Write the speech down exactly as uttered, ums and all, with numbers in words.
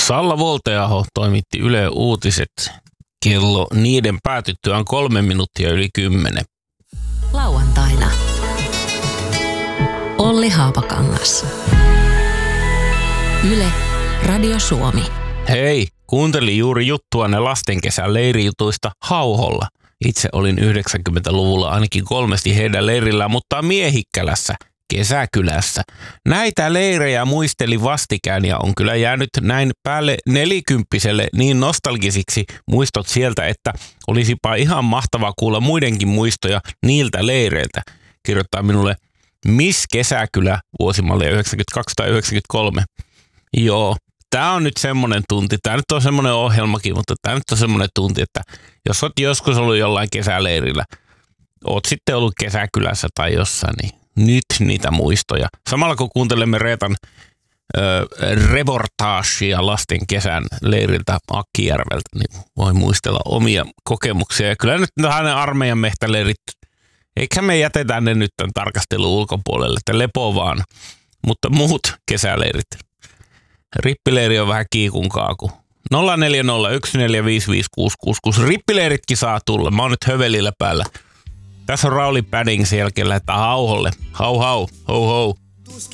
Salla Volteaho toimitti Yle Uutiset kello niiden päätyttyään kolme minuuttia yli kymmenen. Lauantaina Olli Haapakangas. Yle Radio Suomi. Hei, kuuntelin juuri juttua ne lastenkesän leirijutuista Hauholla. Itse olin yhdeksänkymmentäluvulla ainakin kolmesti heidän leirillään, mutta Miehikkälässä, kesäkylässä. Näitä leirejä muistelin vastikään ja on kyllä jäänyt näin päälle nelikymppiselle niin nostalgisiksi muistot sieltä, että olisipa ihan mahtavaa kuulla muidenkin muistoja niiltä leireiltä. Kirjoittaa minulle Miss Kesäkylä vuosimallia yhdeksänkymmentäkaksi tai yhdeksänkymmentäkolme. Joo, tää on nyt semmonen tunti. Tää nyt on semmonen ohjelmakin, mutta tää nyt on semmonen tunti, että jos oot joskus ollut jollain kesäleirillä, oot sitten ollut kesäkylässä tai jossain, niin nyt niitä muistoja. Samalla kun kuuntelemme Reetan ö, reportaashia lasten kesän leiriltä Akkijärveltä, niin voi muistella omia kokemuksia. Ja kyllä nyt hänen armeijan mehtäleirit, eikä me jätetään ne nyt tämän tarkastelun ulkopuolelle, että lepo vaan, mutta muut kesäleirit. Rippileiri on vähän kiikun kaaku. nolla neljä nolla yksi neljä viisi viisi kuusi kuusi kuusi. Rippileiritkin saa tulla. Mä oon nyt hövelillä päällä. Tässä on Rauli Padding sen jälkeen lähdetään Hauholle. Hau hau, hou hou.